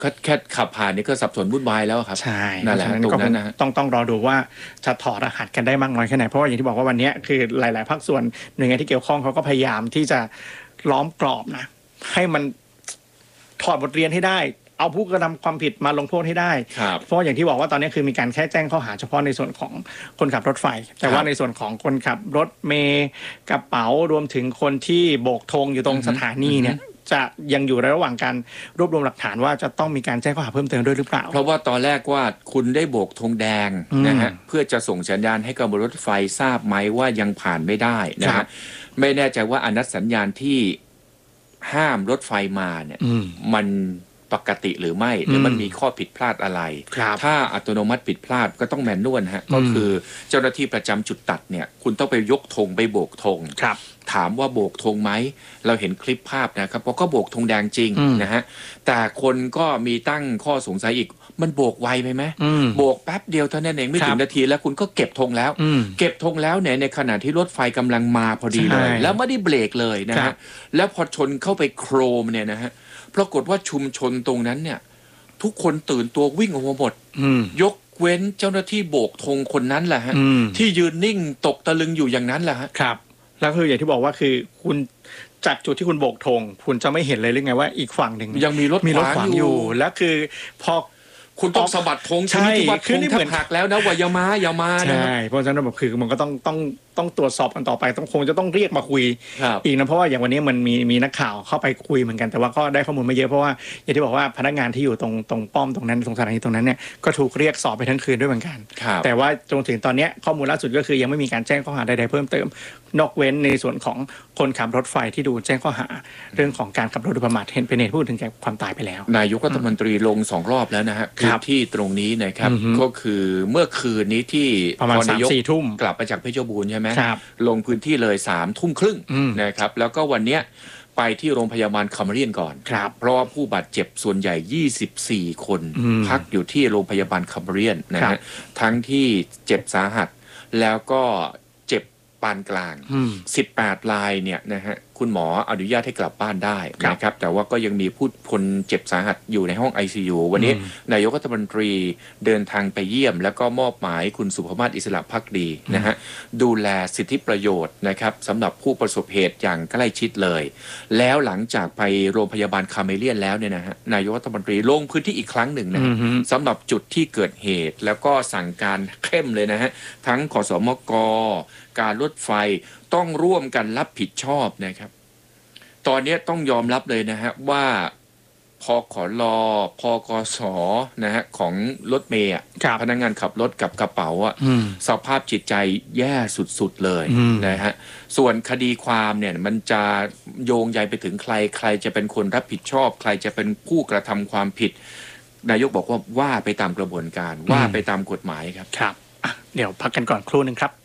แค่ขับผ่านนี่ก็สับสนวุ่นวายแล้วครับใช่นั่นแหละตรงนั้นนะต้องรอดูว่าจะถอดรหัสกันได้มากน้อยแค่ไหนเพราะว่าอย่างที่บอกว่าวันนี้คือหลายๆภาคส่วนหน่วยงานที่เกี่ยวข้องเขาก็พยายามที่จะล้อมกรอบนะให้มันถอดบทเรียนให้ได้เอาผู้กระทำความผิดมาลงโทษให้ได้เพราะอย่างที่บอกว่าตอนนี้คือมีการแค่แจ้งข้อหาเฉพาะในส่วนของคนขับรถไฟแต่ว่าในส่วนของคนขับรถเมล์กระเป๋ารวมถึงคนที่โบกธงอยู่ตรงสถานีเนี่ยจะยังอยู่ในระหว่างการรวบรวมหลักฐานว่าจะต้องมีการแจ้งข้อหาเพิ่มเติมด้วยหรือเปล่าเพราะว่าตอนแรกว่าคุณได้โบกธงแดงนะฮะเพื่อจะส่งสัญญาณให้กับรถไฟทราบไหมว่ายังผ่านไม่ได้นะฮะไม่แน่ใจว่าอนัตสัญญาณที่ห้ามรถไฟมาเนี่ยมันปกติหรือไม่หรือมันมีข้อผิดพลาดอะไรถ้าอัตโนมัติผิดพลาดก็ต้องแมนนวลฮะก็คือเจ้าหน้าที่ประจำจุดตัดเนี่ยคุณต้องไปยกธงไปโบกธงถามว่าโบกธงไหมเราเห็นคลิปภาพนะครับเพราะก็โบกธงแดงจริงนะฮะแต่คนก็มีตั้งข้อสงสัยอีกมันโบกไวไปไหมโบกแป๊บเดียวเท่านั้นเองไม่ถึงนาทีแล้วคุณก็เก็บธงแล้วเก็บธงแล้วเนี่ยในขณะที่รถไฟกำลังมาพอดีเลยแล้วไม่ได้เบรกเลยนะฮะแล้วพอชนเข้าไปโครมเนี่ยนะฮะปรากฏว่าชุมชนตรงนั้นเนี่ยทุกคนตื่นตัววิ่งออกมาหมดยกเว้นเจ้าหน้าที่โบกธงคนนั้นแหละฮะที่ยืนนิ่งตกตะลึงอยู่อย่างนั้นแหละฮะครับแล้วคืออย่างที่บอกว่าคือคุณจากจุดที่คุณโบกธงคุณจะไม่เห็นเลยหรือไงว่าอีกฝั่งหนึ่งยังมีรถขวางอยู่แล้วคือพอคุณต้องสะบัดธงใช่ที่ว่าธงแทบหักแล้วนะว่าอย่ามาใช่เพราะฉะนั้นแบบคือมันก็ต้องตรวจสอบกันต่อไปคงจะต้องเรียกมาคุยอีกนะเพราะว่าอย่างวันนี้มันมีนักข่าวเข้าไปคุยเหมือนกันแต่ว่าก็ได้ข้อมูลไม่เยอะเพราะว่าอย่างที่บอกว่าพนักงานที่อยู่ตรงป้อมตรงนั้นตรงสถานีตรงนั้นเนี่ยก็ถูกเรียกสอบไปทั้งคืนด้วยเหมือนกันแต่ว่าจนถึงตอนนี้ข้อมูลล่าสุดก็คือยังไม่มีการแจ้งข้อหาใดๆเพิ่มเติมนอกเว้นในส่วนของคนขับรถไฟที่ดูแจ้งข้อหาเรื่องของการขับรถโดยประมาทเป็นเหตุผู้ถึงแก่ความตายไปแล้วนายกรัฐมนตรีลง2 รอบแล้วนะฮะพื้นที่ตรงนี้นะครับก็คือเมื่อคืนนี้ที่ประมาณ 3-4 ทุ่มกลับมาจากเพชรบูรณ์ใช่ไหมลงพื้นที่เลย3 ทุ่มครึ่งนะครับแล้วก็วันเนี้ยไปที่โรงพยาบาลคัมเรียนก่อนเพราะว่าผู้บาดเจ็บส่วนใหญ่24 คนพักอยู่ที่โรงพยาบาลคัมเรียนนะฮะทั้งที่เจ็บสาหัสแล้วก็เจ็บปานกลาง18 รายเนี่ยนะฮะคุณหมออนุญาตให้กลับบ้านได้นะครับแต่ว่าก็ยังมีผู้คนเจ็บสาหัสอยู่ในห้อง ICU วันนี้นายกรัฐมนตรีเดินทางไปเยี่ยมแล้วก็มอบหมายคุณสุภมาศอิสระภักดีนะฮะดูแลสิทธิประโยชน์นะครับสำหรับผู้ประสบเหตุอย่างใกล้ชิดเลยแล้วหลังจากไปโรงพยาบาลคาเมเลียนแล้วเนี่ยนะฮะนายกรัฐมนตรีลงพื้นที่อีกครั้งหนึ่งนะสำหรับจุดที่เกิดเหตุแล้วก็สั่งการเข้มเลยนะฮะทั้งขสมกการรถไฟต้องร่วมกันรับผิดชอบนะครับตอนนี้ต้องยอมรับเลยนะฮะว่าพขลพกสนะฮะของรถเมย์พนักงานขับรถกับกระเป๋าสภาพจิตใจแย่สุดๆเลยนะฮะส่วนคดีความเนี่ยมันจะโยงใยไปถึงใครจะเป็นคนรับผิดชอบใครจะเป็นผู้กระทำความผิดนายกบอกว่าไปตามกระบวนการว่าไปตามกฎหมายครับเดี๋ยวพักกันก่อนครู่นึงครับ